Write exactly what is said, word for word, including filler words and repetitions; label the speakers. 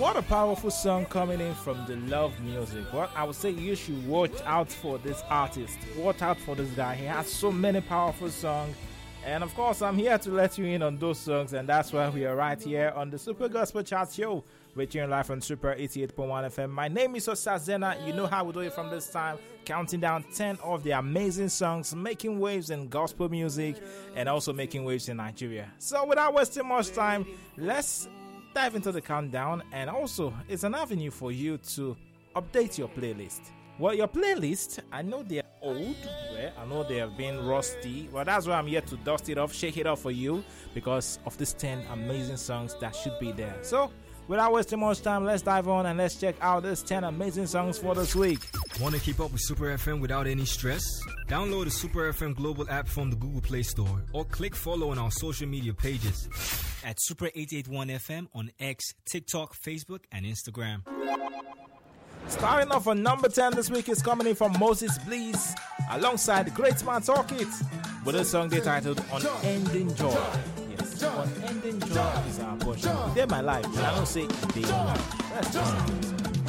Speaker 1: What a powerful song coming in from the Love Music. Well, I would say you should watch out for this artist. Watch out for this guy. He has so many powerful songs. And of course, I'm here to let you in on those songs, and that's why we are right here on the Super Gospel Chart Show, reaching live on Super eighty-eight point one F M. My name is Osazena. You know how we do it from this time, counting down ten of the amazing songs making waves in gospel music and also making waves in Nigeria. So without wasting much time, let's dive into the countdown, and also it's an avenue for you to update your playlist. Well, your playlist, I know they're old, well, I know they have been rusty. Well, that's why I'm here to dust it off, shake it off for you, because of these ten amazing songs that should be there. So, without wasting much time, let's dive on and let's check out these ten amazing songs for this week.
Speaker 2: Want to keep up with Super F M without any stress? Download the Super F M Global app from the Google Play Store or click follow on our social media pages at Super eight eighty-one F M on X, TikTok, Facebook, and Instagram.
Speaker 1: Starting off on number ten this week is coming in from Moses Bleeze alongside the Great Man Talk It with a song they titled Unending Joy. Yes, Unending Joy is our portion. They're my life, and I don't say they are. Let's just